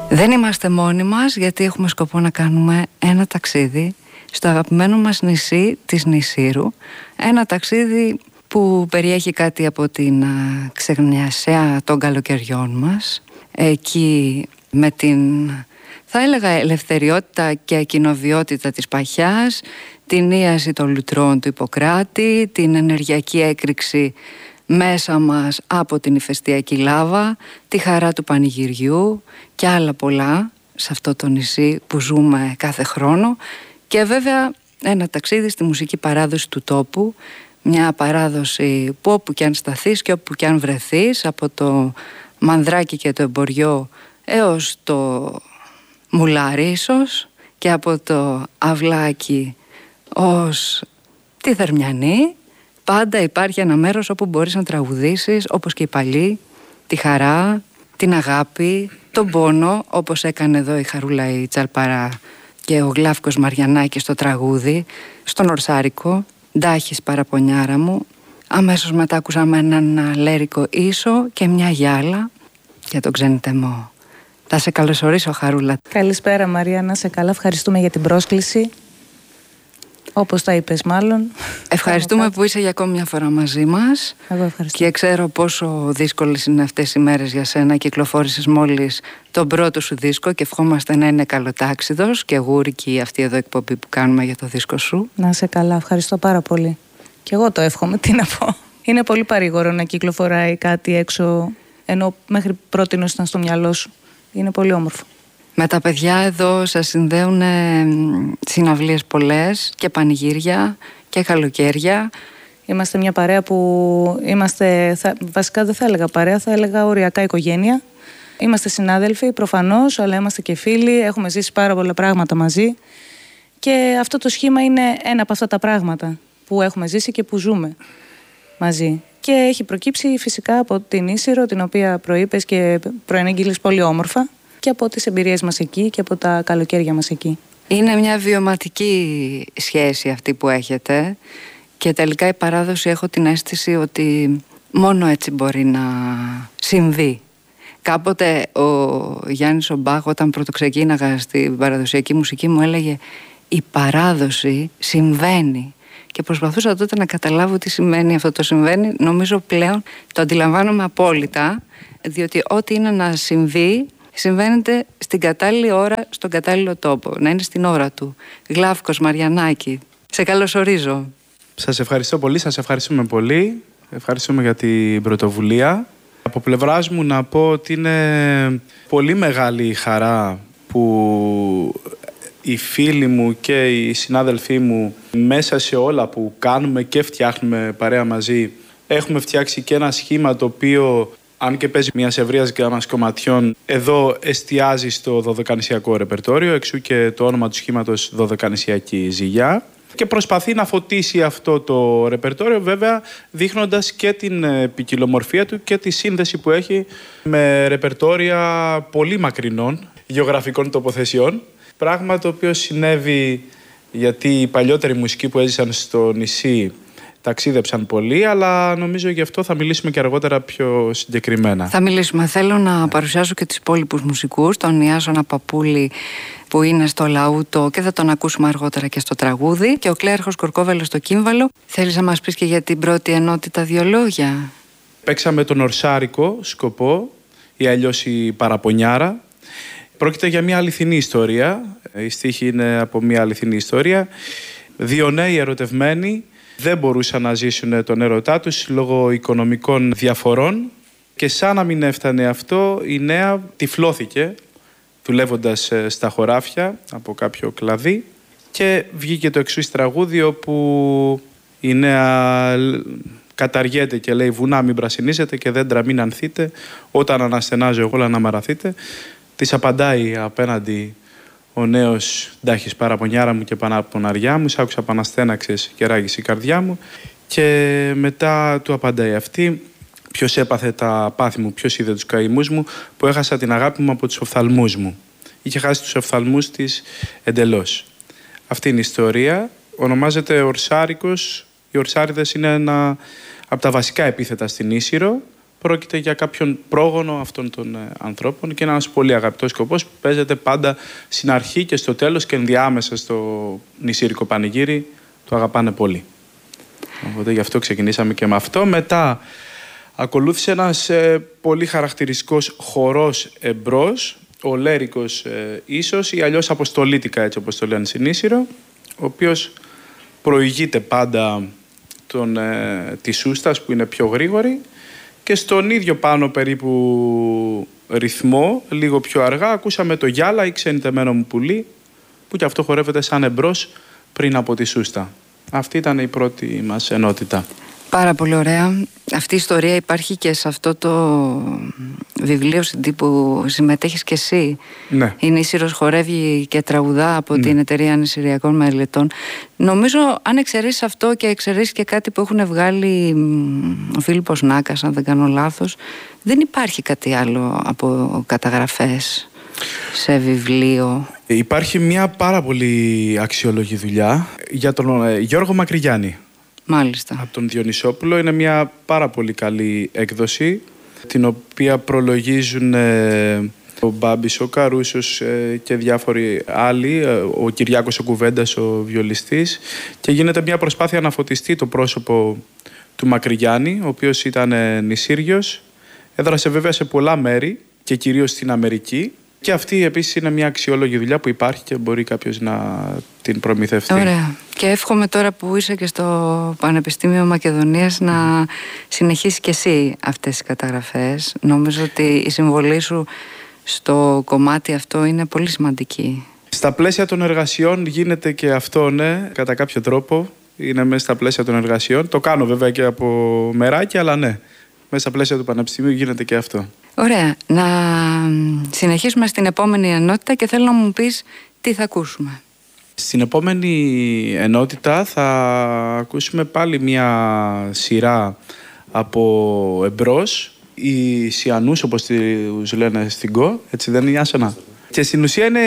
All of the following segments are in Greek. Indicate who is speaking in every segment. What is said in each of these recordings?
Speaker 1: Δεν είμαστε μόνοι μας, γιατί έχουμε σκοπό να κάνουμε ένα ταξίδι στο αγαπημένο μας νησί της Νησήρου. Ένα ταξίδι που περιέχει κάτι από την ξεγνιασέα των καλοκαιριών μας. Εκεί με την, θα έλεγα, ελευθεριότητα και κοινοβιότητα της παχιάς, την ίαση των λουτρών του Ιπποκράτη, την ενεργειακή έκρηξη μέσα μας από την ηφαιστειακή λάβα, τη χαρά του πανηγυριού και άλλα πολλά σε αυτό το νησί που ζούμε κάθε χρόνο. Και βέβαια ένα ταξίδι στη μουσική παράδοση του τόπου, μια παράδοση που όπου και αν σταθείς και όπου και αν βρεθείς, από το Μανδράκι και το Εμποριό έως το Μουλάρι ίσως, και από το Αυλάκι ως τη Θερμιανή, πάντα υπάρχει ένα μέρος όπου μπορείς να τραγουδήσεις, όπως και οι παλιοί, τη χαρά, την αγάπη, τον πόνο, όπως έκανε εδώ η Χαρούλα η Τσαλπαρά και ο Γλάφκος Μαριανάκης στο τραγούδι, στον Ορσάρικο, «Ντάχεις παραπονιάρα μου». Αμέσως μετά ακούσαμε έναν λέρικο ίσο και μια γυάλα για τον ξενιτεμό. Θα σε καλωσορίσω, Χαρούλα.
Speaker 2: Καλησπέρα, Μαρία, να σε καλά. Ευχαριστούμε για την πρόσκληση. Όπως τα είπες μάλλον.
Speaker 1: Ευχαριστούμε που είσαι για ακόμη μια φορά μαζί μας.
Speaker 2: Εγώ ευχαριστώ.
Speaker 1: Και ξέρω πόσο δύσκολες είναι αυτές οι μέρες για σένα. Κυκλοφόρησες μόλις τον πρώτο σου δίσκο και ευχόμαστε να είναι καλοτάξιδος και γούρικη αυτή εδώ εκπομπή που κάνουμε για το δίσκο σου.
Speaker 2: Να σε καλά, ευχαριστώ πάρα πολύ. Και εγώ το εύχομαι, τι να πω. Είναι πολύ παρήγορο να κυκλοφοράει κάτι έξω, ενώ μέχρι πρότινος ήταν στο μυαλό σου. Είναι πολύ όμορφο.
Speaker 1: Με τα παιδιά εδώ σας συνδέουν συναυλίες πολλές και πανηγύρια και καλοκαίρια.
Speaker 2: Είμαστε μια παρέα που είμαστε, βασικά δεν θα έλεγα παρέα, θα έλεγα οριακά οικογένεια. Είμαστε συνάδελφοι προφανώς, αλλά είμαστε και φίλοι, έχουμε ζήσει πάρα πολλά πράγματα μαζί. Και αυτό το σχήμα είναι ένα από αυτά τα πράγματα που έχουμε ζήσει και που ζούμε μαζί. Και έχει προκύψει φυσικά από την Ίσυρο, την οποία προείπες και προενεγγύλεις πολύ όμορφα, και από τις εμπειρίες μας εκεί και από τα καλοκαίρια μας εκεί.
Speaker 1: Είναι μια βιωματική σχέση αυτή που έχετε και τελικά η παράδοση, έχω την αίσθηση ότι μόνο έτσι μπορεί να συμβεί. Κάποτε ο Γιάννης ο Μπάχ, όταν πρωτοξεκίναγα στην παραδοσιακή μουσική, μου έλεγε «Η παράδοση συμβαίνει». Και προσπαθούσα τότε να καταλάβω τι σημαίνει αυτό το συμβαίνει. Νομίζω πλέον το αντιλαμβάνομαι απόλυτα, διότι ό,τι είναι να συμβεί, συμβαίνεται στην κατάλληλη ώρα, στον κατάλληλο τόπο. Να είναι στην ώρα του. Γλάφκος Μαριανάκη, σε καλωσορίζω.
Speaker 3: Σας ευχαριστώ πολύ, σας ευχαριστούμε πολύ. Ευχαριστούμε για την πρωτοβουλία. Από πλευράς μου να πω ότι είναι πολύ μεγάλη χαρά που οι φίλοι μου και οι συνάδελφοί μου, μέσα σε όλα που κάνουμε και φτιάχνουμε παρέα μαζί, έχουμε φτιάξει και ένα σχήμα το οποίο, αν και παίζει μιας ευρείας γκάμας κομματιών, εδώ εστιάζει στο δωδεκανησιακό ρεπερτόριο, εξού και το όνομα του σχήματος Δωδεκανησιακή Ζυγιά. Και προσπαθεί να φωτίσει αυτό το ρεπερτόριο, βέβαια δείχνοντας και την ποικιλομορφία του και τη σύνδεση που έχει με ρεπερτόρια πολύ μακρινών γεωγραφικών τοποθεσιών. Πράγμα το οποίο συνέβη γιατί οι παλιότεροι μουσικοί που έζησαν στο νησί ταξίδεψαν πολύ, αλλά νομίζω γι' αυτό θα μιλήσουμε και αργότερα πιο συγκεκριμένα.
Speaker 1: Θα μιλήσουμε. Θέλω να παρουσιάσω και τους υπόλοιπους μουσικούς, τον Ιάσονα Παπούλη που είναι στο λαούτο και θα τον ακούσουμε αργότερα και στο τραγούδι, και ο Κλέαρχος Κορκόβελος στο κύμβαλο. Θέλεις να μας πεις και για την πρώτη ενότητα δύο λόγια?
Speaker 3: Παίξαμε τον Ορσάρικο σκοπό ή αλλιώς η Παραπονιάρα. Πρόκειται για μια αληθινή ιστορία. Η στίχη είναι από μια αληθινή ιστορία. Δύο νέοι ερωτευμένοι δεν μπορούσαν να ζήσουν τον έρωτά τους λόγω οικονομικών διαφορών και σαν να μην έφτανε αυτό, η νέα τυφλώθηκε δουλεύοντας στα χωράφια από κάποιο κλαδί και βγήκε το εξής τραγούδι όπου η νέα καταργέται και λέει «Βουνά μην πρασινίζετε και δέντρα μην ανθείτε, όταν αναστενάζω εγώ να μαραθείτε». Της απαντάει απέναντι ο νέος «Ντάχεις παραπονιάρα μου και παναποναριά μου, σ' άκουσα παναστέναξες και ράγισε η καρδιά μου». Και μετά του απαντάει αυτή «Ποιος έπαθε τα πάθη μου, ποιος είδε τους καημούς μου, που έχασα την αγάπη μου από τους οφθαλμούς μου». Είχε χάσει τους οφθαλμούς της εντελώς. Αυτή είναι η ιστορία. Ονομάζεται Ορσάρικος. Οι Ορσάριδες είναι ένα από τα βασικά επίθετα στην Ίσυρο. πρόκειται για κάποιον πρόγονο αυτών των ανθρώπων και είναι ένας πολύ αγαπητός σκοπός που παίζεται πάντα στην αρχή και στο τέλος και ενδιάμεσα στο νησίρικο πανηγύρι. Το αγαπάνε πολύ. Οπότε γι' αυτό ξεκινήσαμε και με αυτό. Μετά ακολούθησε ένας πολύ χαρακτηριστικός χορός εμπρός, ο Λέρικος ίσως ή αλλιώς Αποστολίτικα, έτσι όπως το λένε στην Ίσυρο, ο οποίος προηγείται πάντα της σούστας που είναι πιο γρήγορη και στον ίδιο πάνω περίπου ρυθμό, λίγο πιο αργά, ακούσαμε το Γιάλα ή Ξενιτεμένο μου πουλί, που και αυτό χορεύεται σαν εμπρός πριν από τη σούστα. Αυτή ήταν η πρώτη μας ενότητα.
Speaker 1: Πάρα πολύ ωραία. Αυτή η ιστορία υπάρχει και σε αυτό το βιβλίο CD που συμμετέχεις και εσύ.
Speaker 3: Ναι.
Speaker 1: Η Νήσυρος χορεύει και τραγουδά από την Εταιρεία Νησυριακών Μελετών. Νομίζω, αν εξαιρέσεις αυτό και εξαιρέσεις και κάτι που έχουν βγάλει ο Φίλιππος Νάκας, αν δεν κάνω λάθος, δεν υπάρχει κάτι άλλο από καταγραφές σε βιβλίο.
Speaker 3: Υπάρχει μια πάρα πολύ αξιόλογη δουλειά για τον Γιώργο Μακρυγιάννη.
Speaker 1: Μάλιστα.
Speaker 3: Από τον Διονυσόπουλο. Είναι μια πάρα πολύ καλή έκδοση, την οποία προλογίζουν ο Μπάμπης, ο Καρούσος και διάφοροι άλλοι, ο Κυριάκος ο Κουβέντας, ο βιολιστής, και γίνεται μια προσπάθεια να φωτιστεί το πρόσωπο του Μακρυγιάννη, ο οποίος ήταν νησίριος, έδρασε βέβαια σε πολλά μέρη και κυρίως στην Αμερική. Και αυτή επίσης είναι μια αξιόλογη δουλειά που υπάρχει και μπορεί κάποιος να την προμηθευτεί.
Speaker 1: Ωραία. Και εύχομαι τώρα που είσαι και στο Πανεπιστήμιο Μακεδονίας να συνεχίσεις και εσύ αυτές τις καταγραφές. Νομίζω ότι η συμβολή σου στο κομμάτι αυτό είναι πολύ σημαντική. Στα
Speaker 3: πλαίσια των εργασιών γίνεται και αυτό, ναι, κατά κάποιο τρόπο. Είναι μέσα στα πλαίσια των εργασιών. Το κάνω βέβαια και από μεράκι, αλλά ναι, μέσα στα πλαίσια του Πανεπιστημίου γίνεται και αυτό.
Speaker 1: Ωραία. Να συνεχίσουμε στην επόμενη ενότητα και θέλω να μου πεις τι θα ακούσουμε.
Speaker 3: Στην επόμενη ενότητα θα ακούσουμε πάλι μια σειρά από εμπρός, οι Σιανούς όπως τους λένε στην ΚΟ, έτσι δεν είναι, Ιάσονα? Και στην ουσία είναι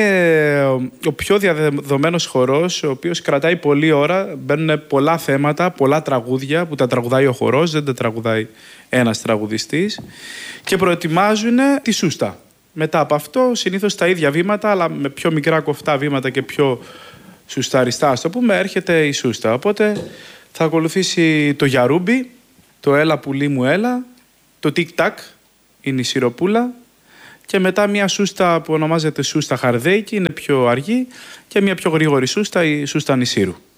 Speaker 3: ο πιο διαδεδομένος χορός, ο οποίος κρατάει πολλή ώρα, μπαίνουν πολλά θέματα, πολλά τραγούδια που τα τραγουδάει ο χορός, δεν τα τραγουδάει ένας τραγουδιστής, και προετοιμάζουν τη σούστα. Μετά από αυτό συνήθως τα ίδια βήματα, αλλά με πιο μικρά κοφτά βήματα και πιο σουσταριστά, ας το πούμε, έρχεται η σούστα. Οπότε θα ακολουθήσει το γιαρούμπι, το έλα πουλί μου έλα, το τικ-τακ, η νησιροπούλα, και μετά μια σούστα που ονομάζεται σούστα χαρδέικη, είναι πιο αργή, και μια πιο γρήγορη σούστα, η σούστα νησίρου.